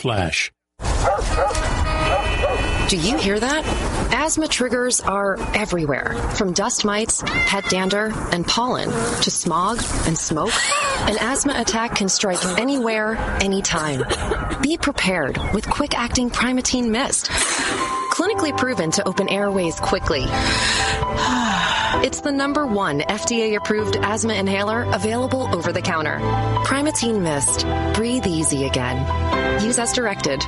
Flash. Do you hear that? Asthma triggers are everywhere, from dust mites, pet dander, and pollen, to smog and smoke. An asthma attack can strike anywhere, anytime. Be prepared with quick-acting Primatene Mist. Clinically proven to open airways quickly. It's the #1 FDA-approved asthma inhaler available over the counter. Primatene Mist. Breathe easy again. Use as directed.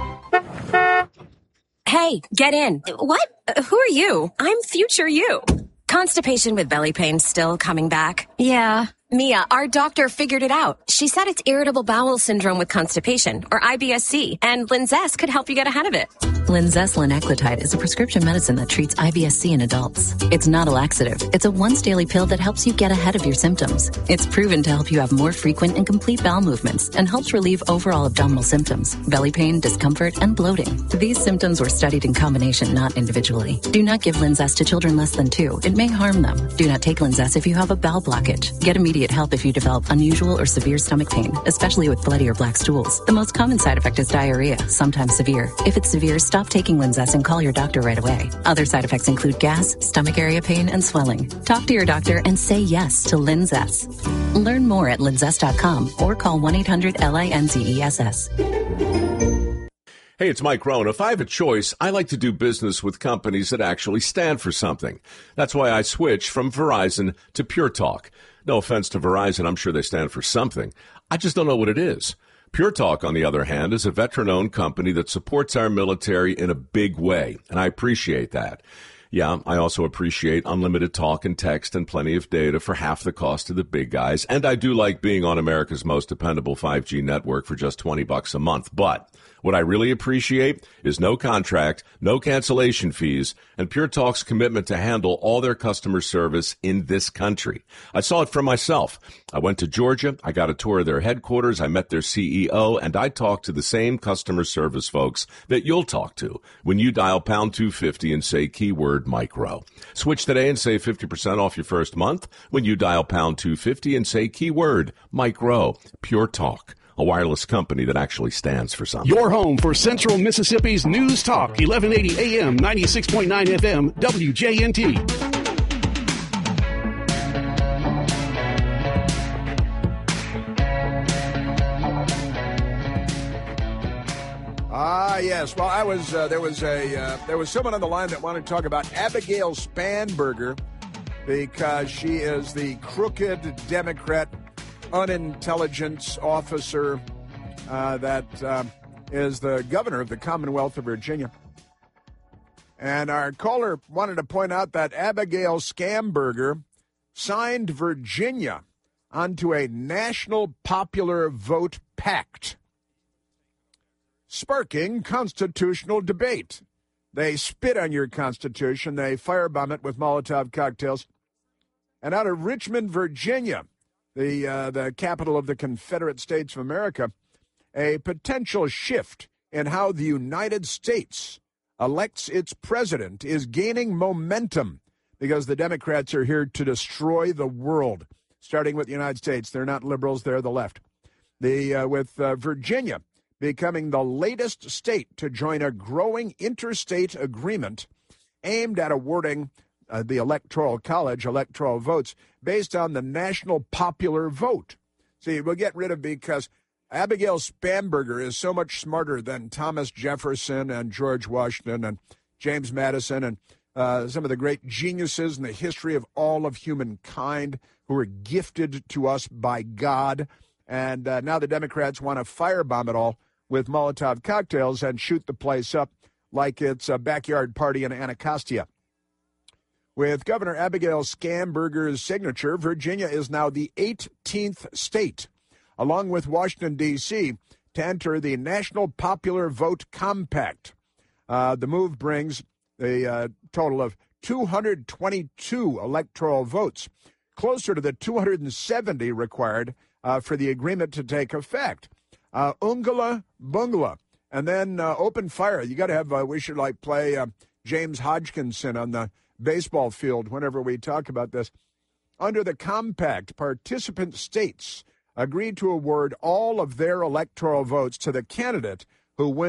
Hey, get in. What? Who are you? I'm future you. Constipation with belly pain still coming back? Yeah. Mia, our doctor figured it out. She said it's irritable bowel syndrome with constipation, or IBS-C, and Linzess could help you get ahead of it. Linzess linaclotide is a prescription medicine that treats IBS-C in adults. It's not a laxative. It's a once-daily pill that helps you get ahead of your symptoms. It's proven to help you have more frequent and complete bowel movements and helps relieve overall abdominal symptoms, belly pain, discomfort, and bloating. These symptoms were studied in combination, not individually. Do not give Linzess to children less than 2. It may harm them. Do not take Linzess if you have a bowel blockage. Get immediate help if you develop unusual or severe stomach pain, especially with bloody or black stools. The most common side effect is diarrhea, sometimes severe. If it's severe, stop taking Linzess and call your doctor right away. Other side effects include gas, stomach area pain, and swelling. Talk to your doctor and say yes to Linzess. Learn more at linzess.com or call 1-800-LINZESS. Hey, it's Mike Rohn. If I have a choice, I like to do business with companies that actually stand for something. That's why I switched from Verizon to Pure Talk. No offense to Verizon, I'm sure they stand for something. I just don't know what it is. Pure Talk, on the other hand, is a veteran-owned company that supports our military in a big way, and I appreciate that. Yeah, I also appreciate unlimited talk and text and plenty of data for half the cost of the big guys, and I do like being on America's most dependable 5G network for just $20 a month, but what I really appreciate is no contract, no cancellation fees, and Pure Talk's commitment to handle all their customer service in this country. I saw it for myself. I went to Georgia, I got a tour of their headquarters, I met their CEO, and I talked to the same customer service folks that you'll talk to when you dial pound 250 and say keyword Mike Rowe. Switch today and save 50% off your first month when you dial pound 250 and say keyword Mike Rowe. Pure Talk. A wireless company that actually stands for something. Your home for Central Mississippi's News Talk, 1180 AM, 96.9 FM, WJNT. Yes. Well, there was someone on the line that wanted to talk about Abigail Spanberger because she is the crooked Democrat unintelligence officer that is the governor of the Commonwealth of Virginia. And our caller wanted to point out that Abigail Spanberger signed Virginia onto a national popular vote pact, sparking constitutional debate. They spit on your Constitution. They firebomb it with Molotov cocktails. And out of Richmond, Virginia, the capital of the Confederate States of America, a potential shift in how the United States elects its president is gaining momentum because the Democrats are here to destroy the world, starting with the United States. They're not liberals, they're the left. With Virginia becoming the latest state to join a growing interstate agreement aimed at awarding the Electoral College electoral votes based on the national popular vote. See, we'll get rid of because Abigail Spanberger is so much smarter than Thomas Jefferson and George Washington and James Madison and some of the great geniuses in the history of all of humankind who were gifted to us by God. And now the Democrats want to firebomb it all with Molotov cocktails and shoot the place up like it's a backyard party in Anacostia. With Governor Abigail Spanberger's signature, Virginia is now the 18th state, along with Washington, D.C., to enter the National Popular Vote Compact. The move brings a total of 222 electoral votes, closer to the 270 required for the agreement to take effect. Ungala Bungala, and then open fire. You got to have, we should play James Hodgkinson on the baseball field whenever we talk about this. Under the compact, participant states agreed to award all of their electoral votes to the candidate who wins